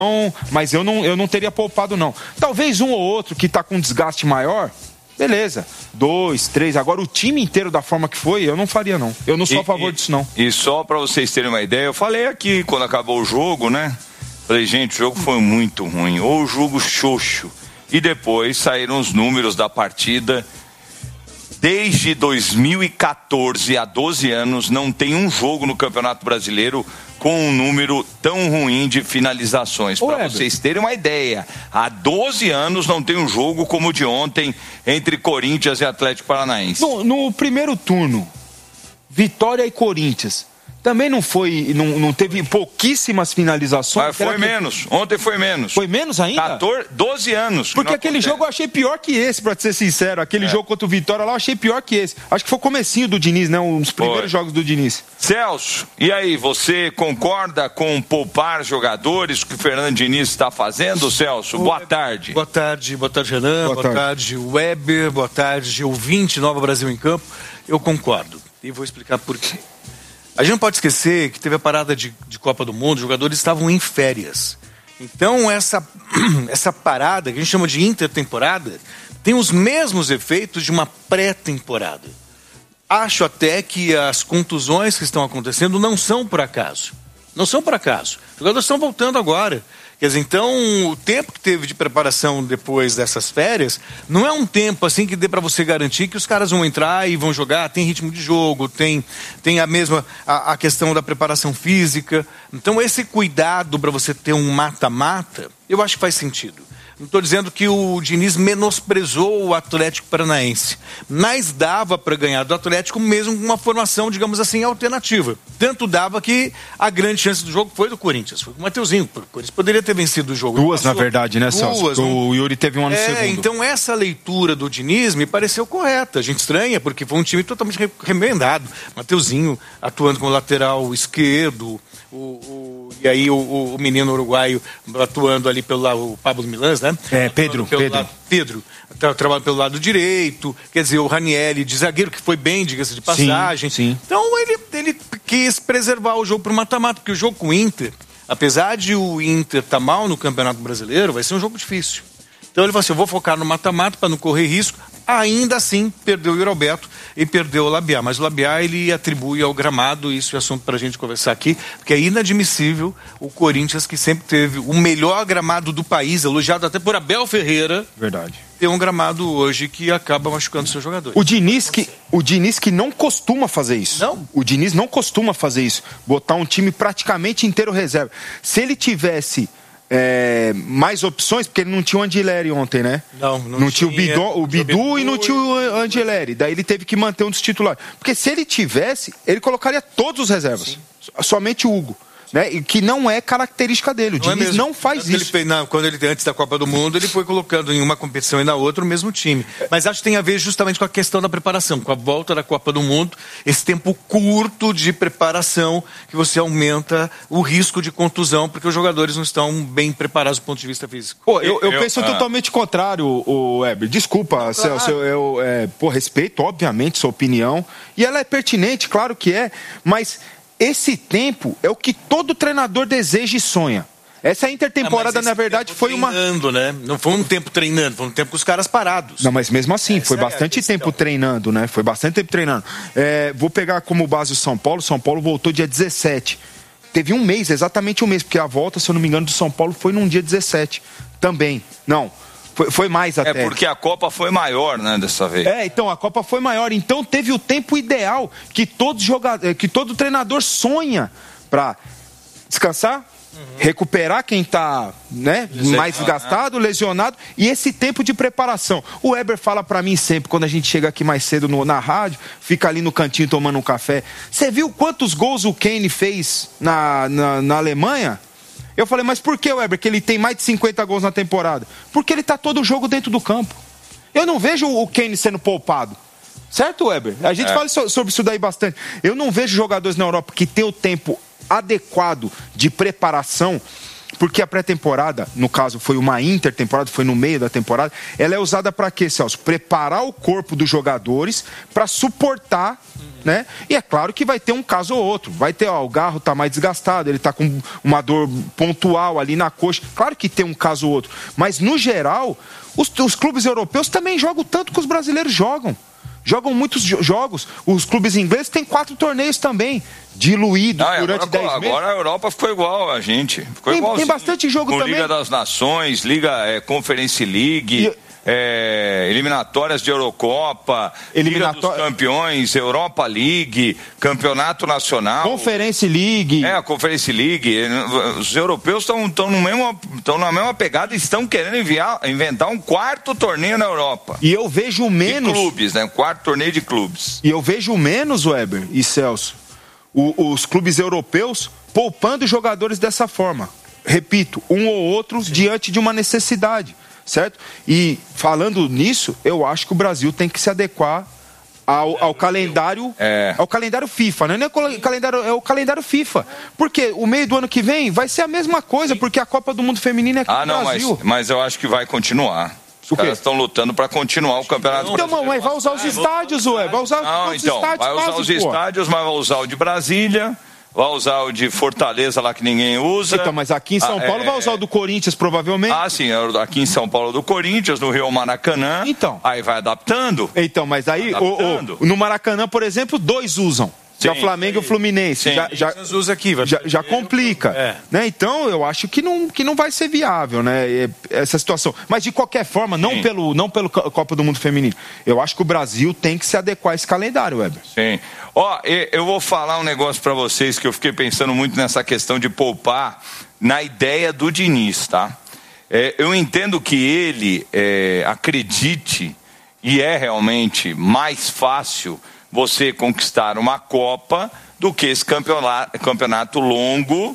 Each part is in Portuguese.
mas eu não teria poupado, não. Talvez um ou outro que está com desgaste maior, beleza. 2, 3. Agora, o time inteiro da forma que foi, eu não faria, não. Eu não sou a favor disso, não. E só para vocês terem uma ideia, eu falei aqui, quando acabou o jogo, né? Falei, gente, o jogo foi muito ruim. Ou o jogo xoxo. E depois saíram os números da partida. Desde 2014, há 12 anos, não tem um jogo no Campeonato Brasileiro com um número tão ruim de finalizações. Para vocês terem uma ideia, há 12 anos não tem um jogo como o de ontem entre Corinthians e Atlético Paranaense. No primeiro turno, Vitória e Corinthians, também não foi, não teve pouquíssimas finalizações. Mas foi menos, ontem foi menos. Foi menos ainda? 12 anos. Porque aquele jogo eu achei pior que esse, pra ser sincero. Aquele jogo contra o Vitória lá eu achei pior que esse. Acho que foi o comecinho do Diniz, né? Os primeiros jogos do Diniz. Celso, e aí, você concorda com poupar jogadores que o Fernando Diniz está fazendo, Celso? Boa tarde. Boa tarde, Renan, boa tarde, Weber, boa tarde, ouvinte Nova Brasil em Campo. Eu concordo e vou explicar por quê. A gente não pode esquecer que teve a parada de Copa do Mundo, os jogadores estavam em férias. Então, essa parada, que a gente chama de intertemporada, tem os mesmos efeitos de uma pré-temporada. Acho até que as contusões que estão acontecendo não são por acaso. Não são por acaso. Os jogadores estão voltando agora. Quer dizer, então, o tempo que teve de preparação depois dessas férias não é um tempo assim que dê para você garantir que os caras vão entrar e vão jogar, tem ritmo de jogo, tem a mesma a questão da preparação física. Então, esse cuidado para você ter um mata-mata, eu acho que faz sentido. Não estou dizendo que o Diniz menosprezou o Atlético Paranaense, mas dava para ganhar do Atlético mesmo com uma formação, digamos assim, alternativa. Tanto dava que a grande chance do jogo foi do Corinthians, foi com o Mateuzinho. O Corinthians poderia ter vencido o jogo. Duas, na verdade, né, Celso? O Yuri teve um ano segundo. Então essa leitura do Diniz me pareceu correta. A gente estranha, porque foi um time totalmente remendado. Mateuzinho atuando como lateral esquerdo, e aí o menino uruguaio atuando ali pelo lado, o Pablo Milans, né? Pedro. Pedro trabalhando pelo lado direito, quer dizer, o Ranieri de zagueiro, que foi bem, diga-se de passagem. Sim. Então ele quis preservar o jogo pro mata-mata, porque o jogo com o Inter, apesar de o Inter estar mal no Campeonato Brasileiro, vai ser um jogo difícil. Então ele falou assim, eu vou focar no mata-mata para não correr risco. Ainda assim, perdeu o Yuri Alberto e perdeu o Labiá. Mas o Labiá, ele atribui ao gramado, isso é assunto para a gente conversar aqui, porque é inadmissível o Corinthians, que sempre teve o melhor gramado do país, elogiado até por Abel Ferreira. Verdade. Ter um gramado hoje que acaba machucando seus jogadores. O Diniz que não costuma fazer isso. Não? O Diniz não costuma fazer isso. Botar um time praticamente inteiro reserva. Se ele tivesse mais opções, porque ele não tinha o Angeleri ontem, né? Não tinha o Bidu e não tinha o Angeleri. Daí ele teve que manter um dos titulares. Porque se ele tivesse, ele colocaria todos os reservas. Sim. Somente o Hugo. Né? E que não é característica dele. O Diniz não faz isso. Quando ele antes da Copa do Mundo, ele foi colocando em uma competição e na outra o mesmo time. Mas acho que tem a ver justamente com a questão da preparação, com a volta da Copa do Mundo, esse tempo curto de preparação que você aumenta o risco de contusão, porque os jogadores não estão bem preparados do ponto de vista físico. Eu penso totalmente contrário, o Weber. Desculpa, Celso, eu respeito, obviamente, sua opinião, e ela é pertinente, claro que é, mas esse tempo é o que todo treinador deseja e sonha. Essa intertemporada, na verdade, foi treinando, né? Não foi um tempo treinando, foi um tempo com os caras parados. Não, mas mesmo assim, foi bastante tempo treinando, né? Foi bastante tempo treinando. Vou pegar como base o São Paulo. São Paulo voltou dia 17. Teve um mês, exatamente um mês, porque a volta, se eu não me engano, do São Paulo foi num dia 17 também. Não. Foi mais até. Porque a Copa foi maior, né, dessa vez. Então, a Copa foi maior. Então, teve o tempo ideal que todo treinador sonha para descansar, recuperar quem está mais desgastado, lesionado, e esse tempo de preparação. O Weber fala para mim sempre, quando a gente chega aqui mais cedo na rádio, fica ali no cantinho tomando um café. Você viu quantos gols o Kane fez na Alemanha? Eu falei, mas por que, Weber, que ele tem mais de 50 gols na temporada? Porque ele tá todo o jogo dentro do campo. Eu não vejo o Kane sendo poupado. Certo, Weber? A gente fala sobre isso daí bastante. Eu não vejo jogadores na Europa que têm o tempo adequado de preparação Porque a pré-temporada, no caso foi uma intertemporada, foi no meio da temporada, ela é usada para quê, Celso? Preparar o corpo dos jogadores para suportar, né? E é claro que vai ter um caso ou outro. Vai ter, o Garro tá mais desgastado, ele tá com uma dor pontual ali na coxa. Claro que tem um caso ou outro. Mas, no geral, os clubes europeus também jogam tanto que os brasileiros jogam. Jogam muitos jogos. Os clubes ingleses têm 4 torneios também, diluídos durante 10 meses. Agora a Europa ficou igual a gente. Tem bastante jogo também. Liga das Nações, Conference League, eliminatórias de Eurocopa, Liga dos Campeões, Europa League, Campeonato Nacional. Conference League. A Conference League. Os europeus estão na mesma pegada e estão querendo inventar um 4º torneio na Europa. E eu vejo menos... De clubes, né? Um 4º torneio de clubes. E eu vejo menos, Weber e Celso, os clubes europeus poupando jogadores dessa forma. Repito, um ou outro diante de uma necessidade. Certo? E falando nisso, eu acho que o Brasil tem que se adequar ao calendário, ao calendário FIFA, né? Não é calendário, é o calendário FIFA. Porque o meio do ano que vem vai ser a mesma coisa, porque a Copa do Mundo Feminino é aqui no Brasil. Mas eu acho que vai continuar. Os caras estão lutando para continuar o campeonato. Então, mas vai usar os estádios, vai usar os estádios. Vai usar os estádios, mas vai usar o de Brasília. Vai usar o de Fortaleza lá que ninguém usa. Então, mas aqui em São Paulo vai usar o do Corinthians, provavelmente. Sim, aqui em São Paulo do Corinthians, no Rio Maracanã. Então. Aí vai adaptando. Então, mas aí, no Maracanã, por exemplo, 2 usam. Já o Flamengo e o Fluminense. Já complica. Né? Então, eu acho que não vai ser viável, né, essa situação. Mas, de qualquer forma, não pelo Copa do Mundo Feminino. Eu acho que o Brasil tem que se adequar a esse calendário, Weber. Sim. Eu vou falar um negócio para vocês que eu fiquei pensando muito nessa questão de poupar na ideia do Diniz, tá? Eu entendo que ele acredite e é realmente mais fácil você conquistar uma Copa do que esse campeonato longo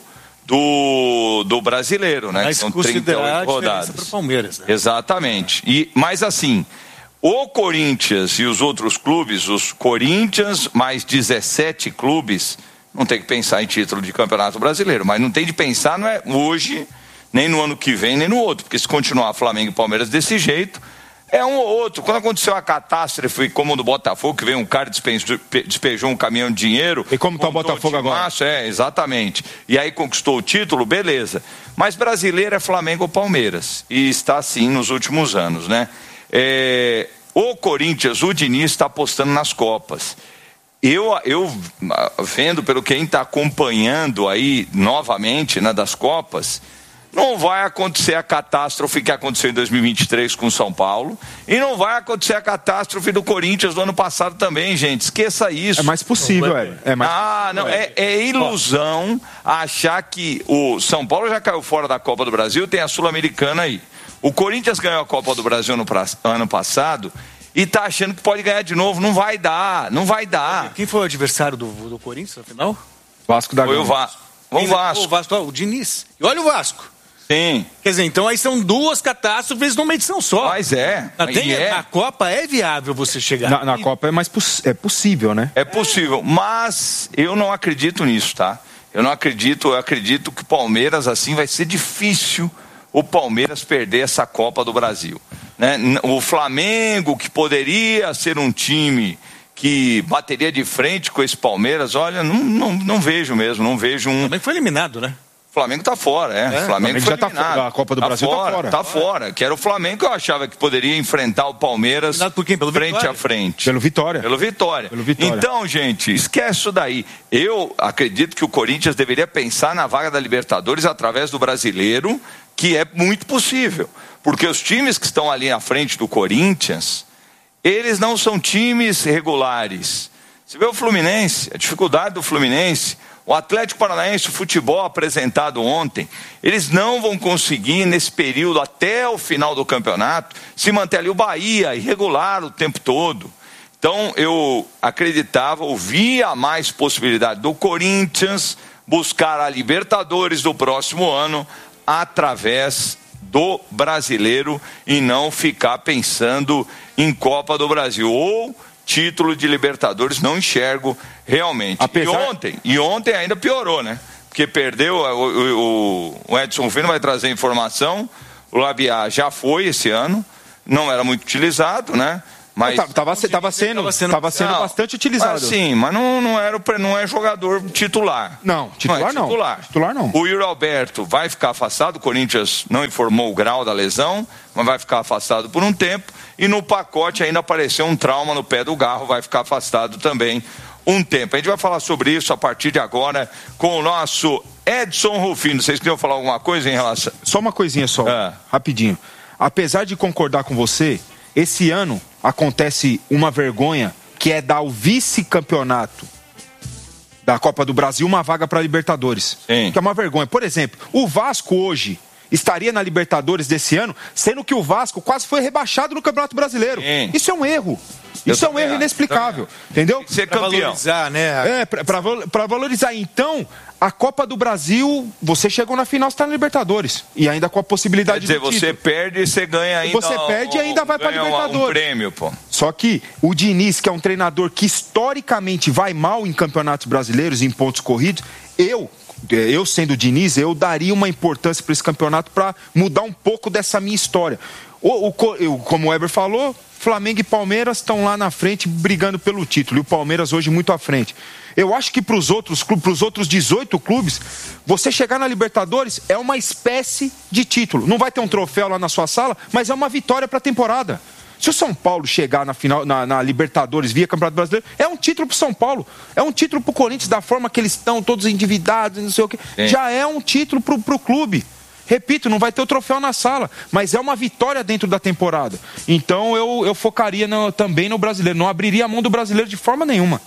do brasileiro, né? Mas que são 38 rodadas. Para o Palmeiras, né? Exatamente. Mas assim, o Corinthians e os outros clubes, os Corinthians mais 17 clubes, não tem que pensar em título de campeonato brasileiro, mas não tem de pensar, não é hoje, nem no ano que vem, nem no outro, porque se continuar Flamengo e Palmeiras desse jeito, é um ou outro. Quando aconteceu a catástrofe como o do Botafogo, que veio um cara e despejou um caminhão de dinheiro. E como está o Botafogo agora? Exatamente. E aí conquistou o título, beleza. Mas brasileiro é Flamengo ou Palmeiras. E está assim nos últimos anos, né? O Corinthians, o Diniz está apostando nas Copas. Eu vendo pelo quem está acompanhando aí novamente, né, das Copas, não vai acontecer a catástrofe que aconteceu em 2023 com o São Paulo. E não vai acontecer a catástrofe do Corinthians do ano passado também, gente. Esqueça isso. É mais possível, É ilusão achar que o São Paulo já caiu fora da Copa do Brasil, tem a Sul-Americana aí. O Corinthians ganhou a Copa do Brasil no ano passado e tá achando que pode ganhar de novo. Não vai dar. Quem foi o adversário do Corinthians, afinal? Vasco da Gama. Foi o Vasco. O Diniz. E olha o Vasco. Sim. Quer dizer, então aí são 2 catástrofes numa edição só. Mas Na Copa é viável você chegar. Na Copa é possível, né? É possível, mas eu não acredito nisso, tá? Eu acredito que o Palmeiras, assim, vai ser difícil o Palmeiras perder essa Copa do Brasil, né? O Flamengo, que poderia ser um time que bateria de frente com esse Palmeiras, olha, não vejo mesmo, não vejo um... Também foi eliminado, né? O Flamengo tá fora, O Flamengo foi já eliminado. A Copa do Brasil tá fora. Que era o Flamengo que eu achava que poderia enfrentar o Palmeiras por quem? Pelo frente Vitória? A frente. Pelo Vitória. Então, gente, esquece isso daí. Eu acredito que o Corinthians deveria pensar na vaga da Libertadores através do Brasileiro, que é muito possível. Porque os times que estão ali à frente do Corinthians, eles não são times regulares. Você vê o Fluminense, a dificuldade do Fluminense... O Atlético Paranaense, o futebol apresentado ontem, eles não vão conseguir, nesse período, até o final do campeonato, se manter ali. O Bahia, irregular o tempo todo. Então, eu via mais possibilidade do Corinthians buscar a Libertadores do próximo ano através do Brasileiro e não ficar pensando em Copa do Brasil. Ou título de Libertadores, não enxergo realmente. E ontem ainda piorou, né? porque perdeu, o Edson Rufino vai trazer informação, o Labiat já foi esse ano, não era muito utilizado, né? Mas Estava sendo bastante utilizado. Sim, mas não é jogador titular. Não, titular não. O Yuri Alberto vai ficar afastado, o Corinthians não informou o grau da lesão, mas vai ficar afastado por um tempo. E no pacote ainda apareceu um trauma no pé do Garro, vai ficar afastado também um tempo. A gente vai falar sobre isso a partir de agora com o nosso Edson Rufino. Vocês queriam falar alguma coisa em relação... Só uma coisinha rapidinho. Apesar de concordar com você, esse ano acontece uma vergonha, que é dar o vice-campeonato da Copa do Brasil uma vaga para a Libertadores. Sim. Que é uma vergonha. Por exemplo, o Vasco hoje estaria na Libertadores desse ano, sendo que o Vasco quase foi rebaixado no Campeonato Brasileiro. Sim. Isso é um erro. Isso é um erro inexplicável. Entendeu? Tem que ser campeão. Valorizar, né? Para valorizar. Então, a Copa do Brasil, você chegou na final, você está na Libertadores. E ainda com a possibilidade de título. Você perde e você ganha ainda. Você perde e ainda vai para a Libertadores. Um prêmio, pô. Só que o Diniz, que é um treinador que historicamente vai mal em campeonatos brasileiros, em pontos corridos, eu sendo o Diniz, eu daria uma importância para esse campeonato para mudar um pouco dessa minha história. Como o Weber falou, Flamengo e Palmeiras estão lá na frente brigando pelo título. E o Palmeiras hoje muito à frente. Eu acho que para os outros 18 clubes, você chegar na Libertadores é uma espécie de título. Não vai ter um troféu lá na sua sala, mas é uma vitória para a temporada. Se o São Paulo chegar na final, na Libertadores via Campeonato Brasileiro, é um título para o São Paulo. É um título para o Corinthians, da forma que eles estão, todos endividados, não sei o quê. Sim. Já é um título para o clube. Repito, não vai ter o troféu na sala, mas é uma vitória dentro da temporada. Então eu focaria também no brasileiro, não abriria a mão do brasileiro de forma nenhuma.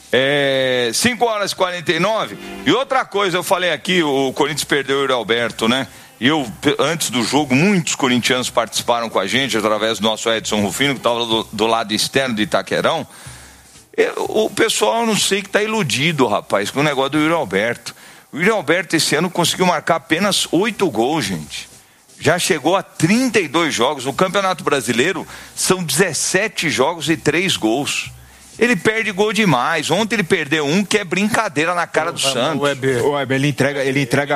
5h49. E outra coisa, eu falei aqui, o Corinthians perdeu o Yuri Alberto, né? E antes do jogo, muitos corintianos participaram com a gente, através do nosso Edson Rufino, que estava do lado externo de Itaquerão. O pessoal, não sei, que está iludido, rapaz, com o negócio do Yuri Alberto. O Yuri Alberto esse ano conseguiu marcar apenas 8 gols, gente. Já chegou a 32 jogos. No Campeonato Brasileiro são 17 jogos e 3 gols. Ele perde gol demais. Ontem ele perdeu um que é brincadeira na cara do Santos. O Weber, ele entrega.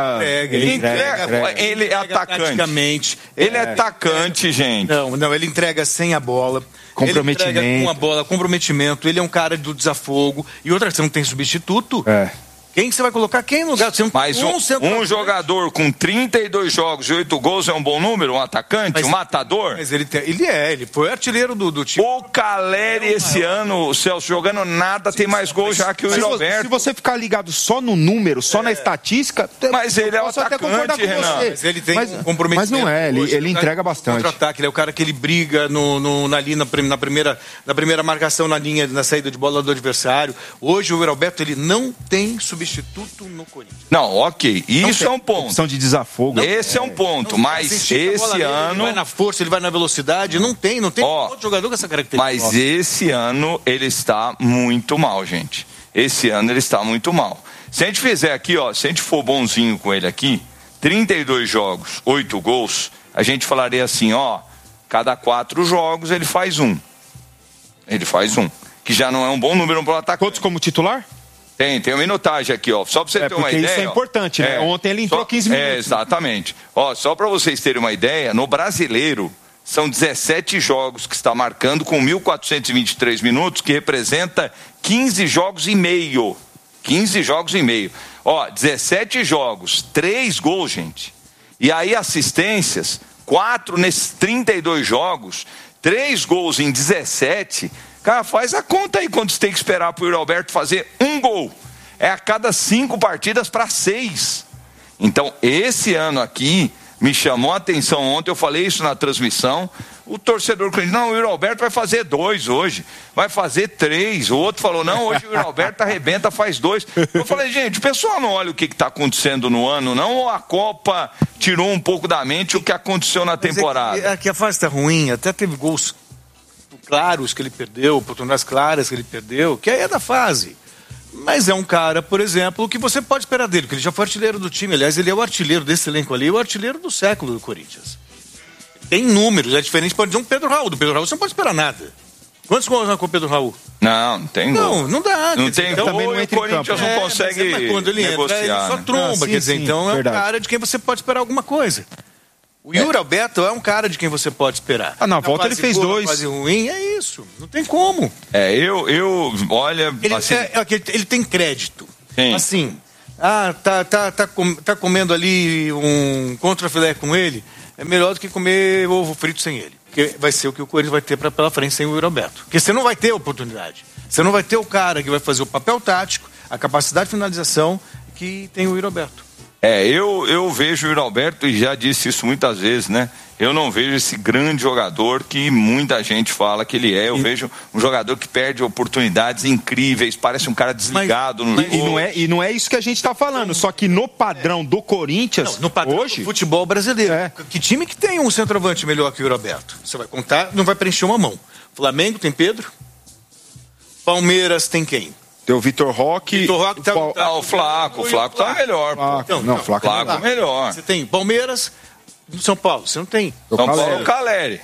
Ele é atacante. Ele é atacante, gente. Não, ele entrega sem a bola. Comprometimento. Ele entrega com a bola, comprometimento. Ele é um cara do desafogo. E outra, você não tem substituto. Quem que você vai colocar? Quem no lugar? Mas um jogador com 32 jogos e 8 gols é um bom número? Um atacante? Um matador? Mas ele foi artilheiro do time. O Caleri esse ano, o Celso, jogando nada, tem mais gols já que o Yuri Alberto. Se você ficar ligado só no número, só na estatística... Mas ele é o atacante, Renan. Mas ele tem um comprometimento. Mas não é, ele entrega bastante. Contra-ataque, ele é o cara que ele briga ali na primeira marcação na linha, na saída de bola do adversário. Hoje o Yuri Alberto, ele não tem substituto no Corinthians. Não, ok. Isso é um ponto. Opção de desafogo. Esse é um ponto. Mas esse ano... Ele vai na força, ele vai na velocidade. Não tem outro jogador com essa característica. Mas esse ano ele está muito mal, gente. Esse ano ele está muito mal. Se a gente fizer aqui, se a gente for bonzinho com ele aqui, 32 jogos, 8 gols, a gente falaria assim, cada 4 jogos ele faz um. Ele faz um. Que já não é um bom número para o atacante. Quantos como titular? Tem uma minutagem aqui, só para você ter uma ideia. Isso é importante, né? Ontem ele entrou 15 minutos. Exatamente. Só para vocês terem uma ideia, no Brasileiro são 17 jogos que está marcando com 1.423 minutos, que representa 15 jogos e meio. 15 jogos e meio. 17 jogos, 3 gols, gente. E aí assistências, 4 nesses 32 jogos, 3 gols em 17... Cara, faz a conta aí quando você tem que esperar para o Yuri Alberto fazer um gol. É a cada 5 partidas para 6. Então, esse ano aqui, me chamou a atenção ontem, eu falei isso na transmissão, o torcedor não, o Yuri Alberto vai fazer 2 hoje, vai fazer 3. O outro falou, não, hoje o Yuri Alberto arrebenta, faz 2. Eu falei, gente, o pessoal não olha o que está acontecendo no ano, não, ou a Copa tirou um pouco da mente o que aconteceu na temporada? É que a fase está ruim, até teve gols claros que ele perdeu, oportunidades claras que ele perdeu, que aí é da fase. Mas é um cara, por exemplo, que você pode esperar dele, porque ele já foi artilheiro do time. Aliás, ele é o artilheiro desse elenco ali, o artilheiro do século do Corinthians. Tem números, é diferente, pode dizer um Pedro Raul. Do Pedro Raul você não pode esperar nada. Quantos gols na Copa do Raul? Não tem gol. Não dá. Não tem então, gol e o Corinthians não consegue quando ele negociar. Entra, ele só tromba, quer dizer, então é um cara de quem você pode esperar alguma coisa. O Yuri Alberto é um cara de quem você pode esperar. Na volta ele fez 2. Fase ruim, é isso. Não tem como. Olha... Ele tem crédito. Sim. Assim, tá comendo ali um contrafilé com ele, é melhor do que comer ovo frito sem ele. Porque vai ser o que o Corinthians vai ter pela frente sem o Yuri Alberto. Porque você não vai ter oportunidade. Você não vai ter o cara que vai fazer o papel tático, a capacidade de finalização que tem o Yuri Alberto. Eu vejo o Yuri Alberto, e já disse isso muitas vezes, né? Eu não vejo esse grande jogador que muita gente fala que ele é. Eu vejo um jogador que perde oportunidades incríveis, parece um cara desligado no jogo. E não é isso que a gente está falando, só que no padrão do Corinthians, no padrão hoje... do futebol brasileiro. Que time que tem um centroavante melhor que o Yuri Alberto? Você vai contar, não vai preencher uma mão. Flamengo tem Pedro, Palmeiras tem quem? Tem o Vitor Roque. O Flaco. O Flaco tá melhor. O Flaco tá melhor. Você tem Palmeiras, São Paulo, você não tem. São Paulo, o Caleri.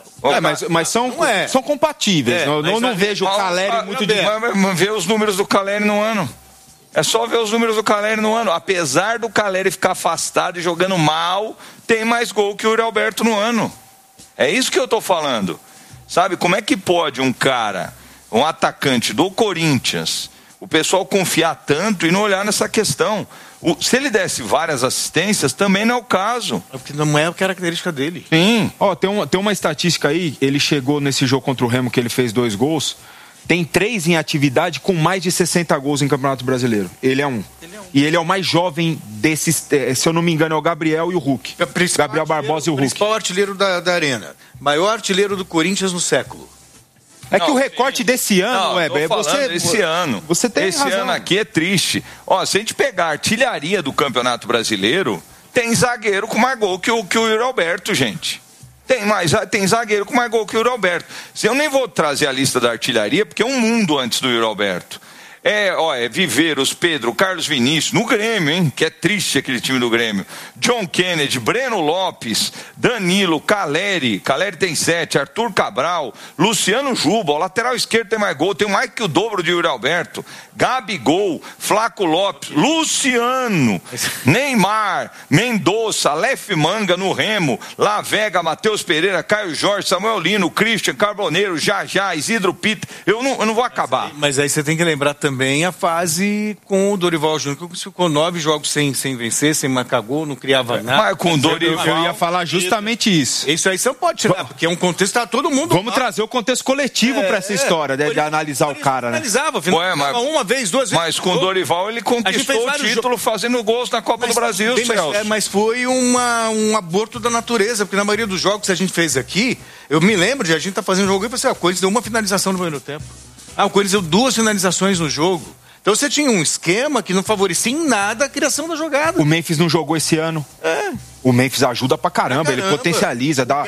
Mas são compatíveis. Eu não vejo o Caleri muito de... Mas vê os números do Caleri no ano. É só ver os números do Caleri no ano. Apesar do Caleri ficar afastado e jogando mal, tem mais gol que o Yuri Alberto no ano. É isso que eu tô falando. Sabe, como é que pode um cara, um atacante do Corinthians, o pessoal confiar tanto e não olhar nessa questão? Se ele desse várias assistências, também não é o caso. Porque não é a característica dele. Sim. Tem uma estatística aí, ele chegou nesse jogo contra o Remo, que ele fez 2 gols, tem 3 em atividade com mais de 60 gols em Campeonato Brasileiro. Ele é um. E ele é o mais jovem desses, se eu não me engano, é o Gabriel e o Hulk. Gabriel Barbosa e o Hulk. Principal artilheiro da Arena. Maior artilheiro do Corinthians no século. Que o recorte desse ano, esse ano. Você tem esse razão. ano aqui é triste. Se a gente pegar a artilharia do Campeonato Brasileiro, tem zagueiro com mais gol que o Yuri Alberto, gente. Tem zagueiro com mais gol que o Yuri Alberto. Eu nem vou trazer a lista da artilharia, porque é um mundo antes do Yuri Alberto. Viveiros, Pedro, Carlos Vinícius, no Grêmio, hein? Que é triste aquele time do Grêmio. John Kennedy, Breno Lopes, Danilo, Caleri tem 7, Arthur Cabral, Luciano Juba, o lateral esquerdo tem mais gol, tem mais que o dobro de Yuri Alberto, Gabigol, Flaco Lopes, Luciano, Neymar, Mendonça, Aleph Manga no Remo, Lavega, Matheus Pereira, Caio Jorge, Samuel Lino, Christian Carboneiro, Jajá, Isidro Pita. Eu não vou acabar. Mas aí você tem que lembrar também a fase com o Dorival Júnior, que ficou 9 jogos sem vencer, sem marcar gol, não criava nada. Mas com o Dorival... Eu ia falar justamente isso. Isso aí você não pode tirar, porque é um contexto, tá todo mundo... Vamos trazer o contexto coletivo para essa história, de analisar o cara, né? Finalizava uma vez, 2 vezes. Mas com o Dorival ele conquistou o título fazendo gols na Copa do Brasil, Celso. Mas foi um aborto da natureza, porque na maioria dos jogos que a gente fez aqui, eu me lembro de a gente tá fazendo jogo e falei assim, o Corinthians deu uma finalização no primeiro tempo. O Corinthians deu 2 finalizações no jogo. Então você tinha um esquema que não favorecia em nada a criação da jogada. O Memphis não jogou esse ano. O Memphis ajuda pra caramba, ele potencializa, dá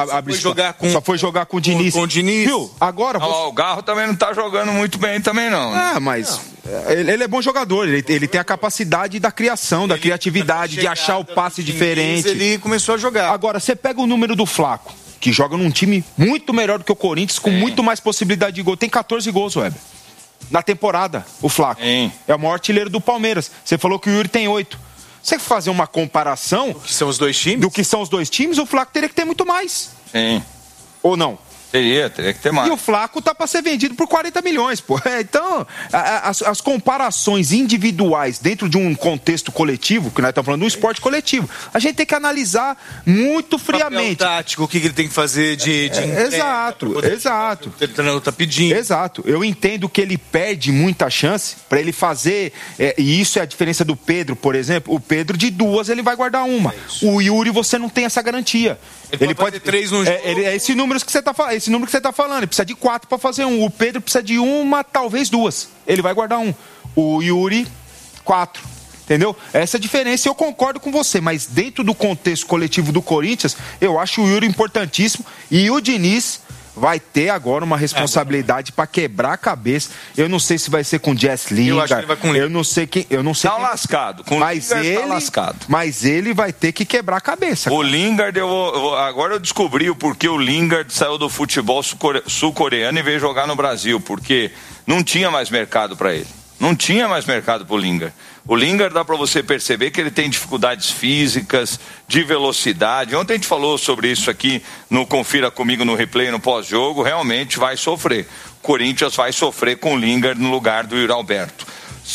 só foi jogar com o Diniz. Com o Diniz. Viu? Agora o Garro também não tá jogando muito bem também não. Mas ele é bom jogador, ele tem a capacidade da criação, da criatividade, de achar o passe diferente. Ele começou a jogar. Agora, você pega o número do Flaco, que joga num time muito melhor do que o Corinthians, com muito mais possibilidade de gol. Tem 14 gols, Weber. Na temporada, o Flaco. É o maior artilheiro do Palmeiras. Você falou que o Yuri tem 8. Você fazer uma comparação... Do que são os dois times? O Flaco teria que ter muito mais. Sim. Ou não? Teria que ter mais. E o Flaco tá para ser vendido por 40 milhões, pô. Então, as comparações individuais dentro de um contexto coletivo, que nós estamos falando de um esporte coletivo, a gente tem que analisar muito friamente. Papel tático, o que ele tem que fazer de exato. O treinador tá pedindo. Exato. Eu entendo que ele perde muita chance para ele fazer, e isso é a diferença do Pedro, por exemplo. O Pedro, de 2, ele vai guardar uma. O Yuri, você não tem essa garantia. Ele pode ter 3 no jogo. É esse número que você está falando. Esse número que você está falando, ele precisa de 4 para fazer 1. O Pedro precisa de 1, talvez 2. Ele vai guardar 1. O Yuri, 4. Entendeu? Essa é a diferença. Eu concordo com você, mas dentro do contexto coletivo do Corinthians, eu acho o Yuri importantíssimo. E o Diniz, vai ter agora uma responsabilidade para quebrar a cabeça. Eu não sei se vai ser com o Jess Lingard. Eu acho que ele vai com... Eu não sei quem... Tá lascado. Com mas ele tá lascado. Mas ele vai ter que quebrar a cabeça. O Lingard, agora eu descobri o porquê o Lingard saiu do futebol sul-coreano e veio jogar no Brasil. Porque não tinha mais mercado para ele. Não tinha mais mercado para o Lingard. O Lingard dá para você perceber que ele tem dificuldades físicas, de velocidade. Ontem a gente falou sobre isso aqui no Confira Comigo no replay, no pós-jogo. Realmente vai sofrer. O Corinthians vai sofrer com o Lingard no lugar do Yuri Alberto.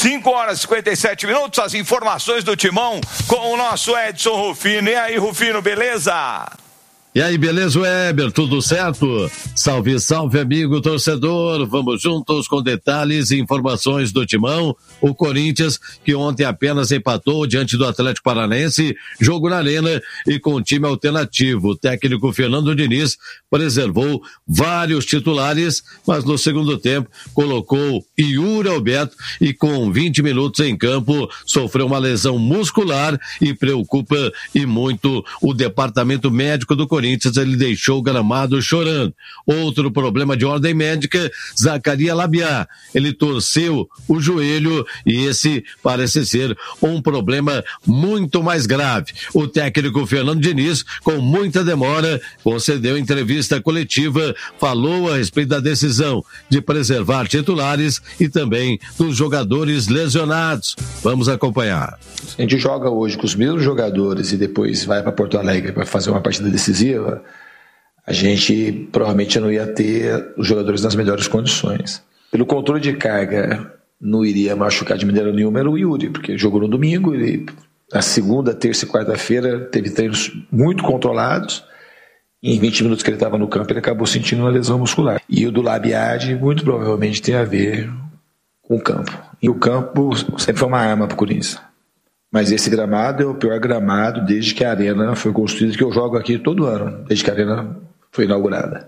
5h57, as informações do Timão com o nosso Edson Rufino. E aí, Rufino, beleza? E aí, beleza, Weber? Tudo certo? Salve, salve, amigo torcedor. Vamos juntos com detalhes e informações do Timão. O Corinthians, que ontem apenas empatou diante do Atlético Paranaense, jogo na Arena e com time alternativo. O técnico Fernando Diniz preservou vários titulares, mas no segundo tempo colocou Yuri Alberto e com 20 minutos em campo sofreu uma lesão muscular e preocupa e muito o departamento médico do Corinthians. Ele deixou o gramado chorando. Outro problema de ordem médica, Zacarias Labiá. Ele torceu o joelho e esse parece ser um problema muito mais grave. O técnico Fernando Diniz, com muita demora, concedeu entrevista coletiva, falou a respeito da decisão de preservar titulares e também dos jogadores lesionados. Vamos acompanhar. A gente joga hoje com os mesmos jogadores e depois vai para Porto Alegre para fazer uma partida decisiva, a gente provavelmente não ia ter os jogadores nas melhores condições. Pelo controle de carga, não iria machucar de maneira nenhuma era o Yuri, porque jogou no domingo, ele, na segunda, terça e quarta-feira teve treinos muito controlados, e em 20 minutos que ele estava no campo ele acabou sentindo uma lesão muscular. E o do Labiade muito provavelmente tem a ver com o campo. E o campo sempre foi uma arma para o Corinthians. Mas esse gramado é o pior gramado desde que a Arena foi construída, que eu jogo aqui todo ano, desde que a Arena foi inaugurada.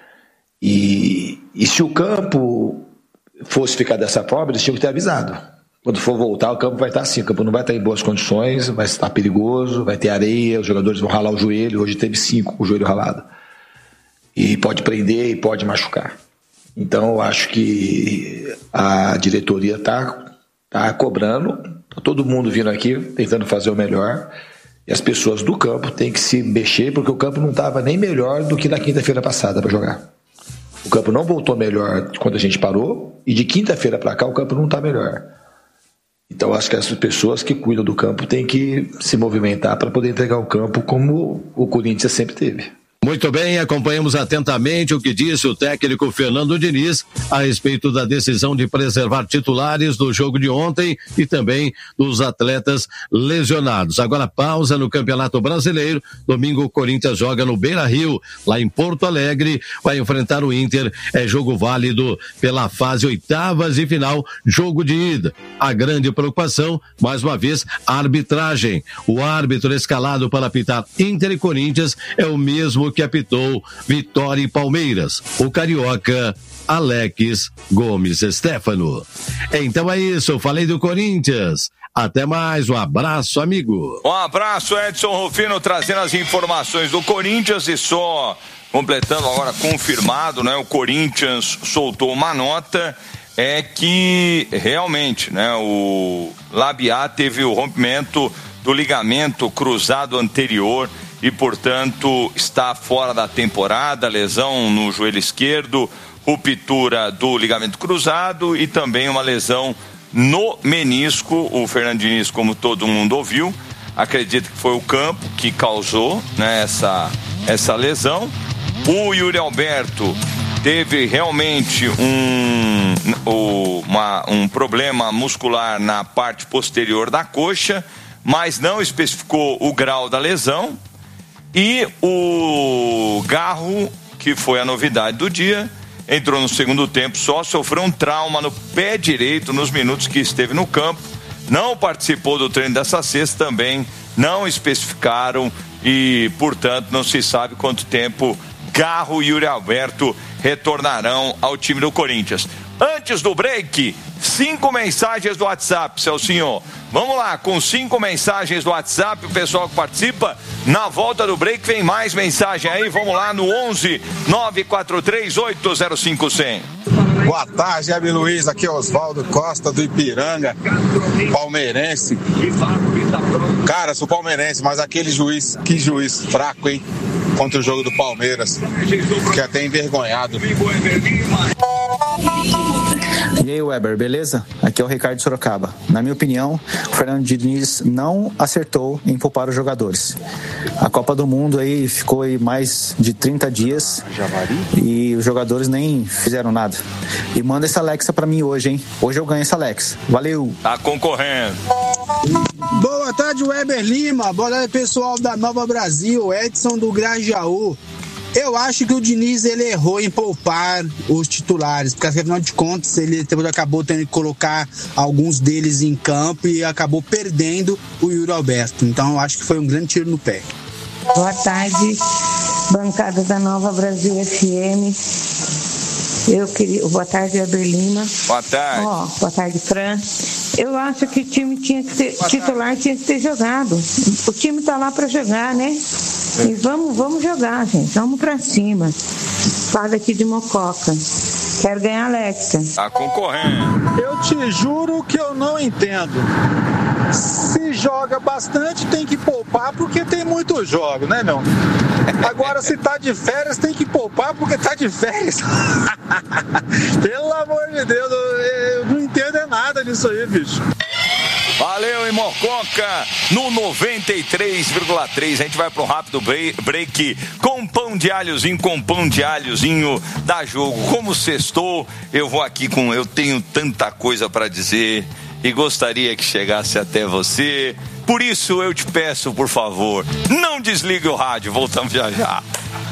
E se o campo fosse ficar dessa forma, eles tinham que ter avisado. Quando for voltar, o campo vai estar assim, o campo não vai estar em boas condições, vai estar perigoso, vai ter areia, os jogadores vão ralar o joelho, hoje teve 5 com o joelho ralado. E pode prender e pode machucar. Então eu acho que a diretoria está cobrando, todo mundo vindo aqui tentando fazer o melhor, e as pessoas do campo têm que se mexer, porque o campo não estava nem melhor do que na quinta-feira passada para jogar. O campo não voltou melhor quando a gente parou, e de quinta-feira para cá o campo não está melhor. Então acho que as pessoas que cuidam do campo têm que se movimentar para poder entregar o campo como o Corinthians sempre teve. Muito bem, acompanhamos atentamente o que disse o técnico Fernando Diniz a respeito da decisão de preservar titulares do jogo de ontem e também dos atletas lesionados. Agora pausa no Campeonato Brasileiro. Domingo o Corinthians joga no Beira-Rio, lá em Porto Alegre, vai enfrentar o Inter. É jogo válido pela fase oitavas e final, jogo de ida. A grande preocupação, mais uma vez, a arbitragem. O árbitro escalado para apitar Inter e Corinthians é o mesmo que apitou Vitória e Palmeiras, o carioca Alex Gomes Stefano. Então é isso, falei do Corinthians. Até mais, um abraço, amigo. Um abraço, Edson Rufino, trazendo as informações do Corinthians e só completando agora, confirmado, né? O Corinthians soltou uma nota, é que realmente, né? O Labiá teve o rompimento do ligamento cruzado anterior e, portanto, está fora da temporada, lesão no joelho esquerdo, ruptura do ligamento cruzado e também uma lesão no menisco. O Fernando Diniz, como todo mundo ouviu, acredita que foi o campo que causou, né, essa lesão. O Yuri Alberto teve realmente um problema muscular na parte posterior da coxa, mas não especificou o grau da lesão. E o Garro, que foi a novidade do dia, entrou no segundo tempo, só sofreu um trauma no pé direito nos minutos que esteve no campo, não participou do treino dessa sexta também, não especificaram e, portanto, não se sabe quanto tempo Garro e Yuri Alberto retornarão ao time do Corinthians. Antes do break, 5 mensagens do WhatsApp, Celcinho. Vamos lá, com 5 mensagens do WhatsApp, o pessoal que participa. Na volta do break vem mais mensagem aí. Vamos lá no 11 943 805 100. Boa tarde, Hebe Luiz. Aqui é Oswaldo Costa do Ipiranga, palmeirense. Cara, sou palmeirense, mas aquele juiz, que juiz fraco, hein? Contra o jogo do Palmeiras. Fiquei até envergonhado. E aí, Weber, beleza? Aqui é o Ricardo Sorocaba. Na minha opinião, o Fernando Diniz não acertou em poupar os jogadores. A Copa do Mundo aí ficou aí mais de 30 dias e os jogadores nem fizeram nada. E manda essa Alexa pra mim hoje, hein? Hoje eu ganho essa Alexa. Valeu! Tá concorrendo. Boa tarde, Weber Lima. Boa tarde, pessoal da Nova Brasil. Edson do Grajaú. Eu acho que o Diniz ele errou em poupar os titulares, porque afinal de contas ele acabou tendo que colocar alguns deles em campo e acabou perdendo o Yuri Alberto. Então eu acho que foi um grande tiro no pé. Boa tarde, bancada da Nova Brasil FM. Boa tarde, Weber Lima. Boa tarde. Boa tarde, Fran. Eu acho que o time titular tinha que ter jogado. O time tá lá para jogar, né? E vamos jogar, gente. Vamos para cima. Fala aqui de Mococa. Quero ganhar Alexa. Tá concorrendo. Eu te juro que eu não entendo. Se joga bastante, tem que poupar porque tem muito jogo, né, meu? Agora, se tá de férias, tem que poupar porque tá de férias. Pelo amor de Deus, eu não entendo nada nisso aí, bicho. Valeu, Mococa, no 93,3. A gente vai para um rápido break com pão de alhozinho, dá jogo. Como sextou, eu tenho tanta coisa para dizer e gostaria que chegasse até você. Por isso eu te peço, por favor, não desligue o rádio. Voltamos já já.